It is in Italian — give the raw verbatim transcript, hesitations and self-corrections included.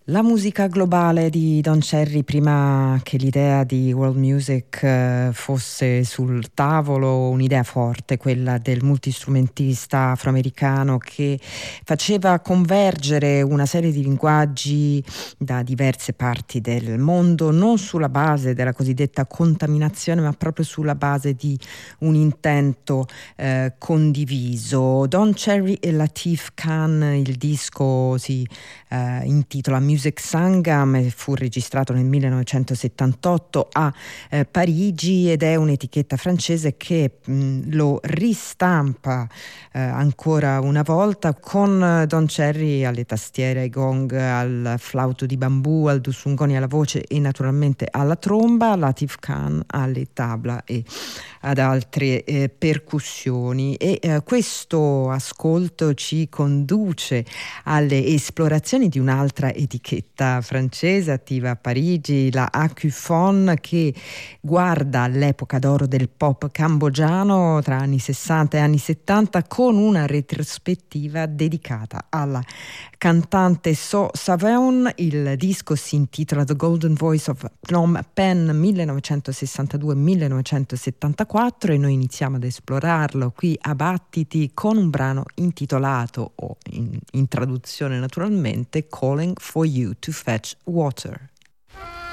La musica globale di Don Cherry, prima che l'idea di world music eh, fosse sul tavolo, un'idea forte, quella del multistrumentista afroamericano che faceva convergere una serie di linguaggi da diverse parti del mondo, non sulla base della cosiddetta contaminazione, ma proprio sulla base di un intento eh, condiviso. Don Cherry e Latif Khan, il disco si eh, intitola Music Sangam e fu registrato nel millenovecentosettantotto a eh, Parigi ed è un'etichetta francese che mh, lo ristampa eh, ancora una volta con Don Cherry alle tastiere, ai gong, al flauto di bambù, al dusungoni alla voce e naturalmente alla tromba, Latif Khan alle tabla e ad altre eh, percussioni. E eh, questo ascolto ci conduce alle esplorazioni di un'altra etichetta francese attiva a Parigi, la Acufon, che guarda all'epoca d'oro del pop cambogiano tra anni sessanta e anni settanta con una retrospettiva dedicata alla cantante So Saveon. Il disco si intitola The Golden Voice of Phnom Penh millenovecentosessantadue millenovecentosettantaquattro e noi iniziamo ad esplorarlo qui a Battiti con un brano intitolato, o in, in traduzione naturalmente, Calling for You to Fetch Water.